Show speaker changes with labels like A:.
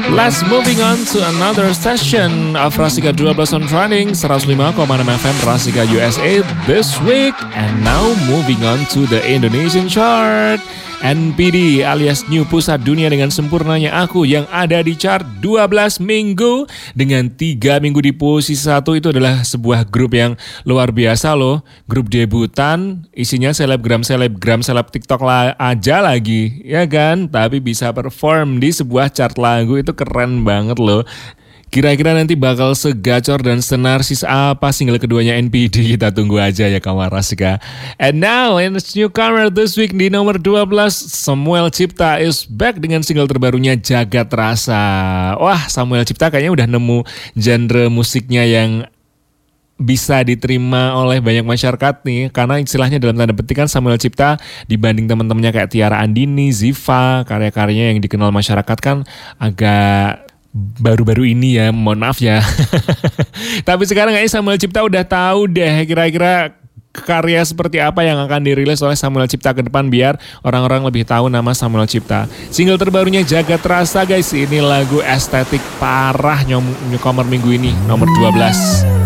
A: Let's moving on to another session of Rasika 12 on Trending 105,6 FM Rasika USA this week. And now moving on to the Indonesian chart. NPD alias New Pusat Dunia dengan Sempurnanya Aku yang ada di chart 12 minggu dengan 3 minggu di posisi 1. Itu adalah sebuah grup yang luar biasa loh. Grup debutan, isinya seleb TikTok aja lagi, ya kan? Tapi bisa perform di sebuah chart lagu, itu keren banget loh. Kira-kira nanti bakal segacor dan senarsis apa single keduanya NPD? Kita tunggu aja ya kawan Rasika. And now in the newcomer this week di nomor 12, Samuel Cipta is back dengan single terbarunya Jagat Rasa. Wah, Samuel Cipta kayaknya udah nemu genre musiknya yang bisa diterima oleh banyak masyarakat nih, karena istilahnya dalam tanda petik kan Samuel Cipta dibanding teman-temannya kayak Tiara Andini, Ziva, karya-karyanya yang dikenal masyarakat kan agak baru-baru ini ya, mohon maaf ya. Tapi sekarang kayaknya Samuel Cipta udah tahu deh kira-kira karya seperti apa yang akan dirilis oleh Samuel Cipta ke depan biar orang-orang lebih tahu nama Samuel Cipta. Single terbarunya Jagat Rasa guys, ini lagu estetik parah newcomer minggu ini nomor 12.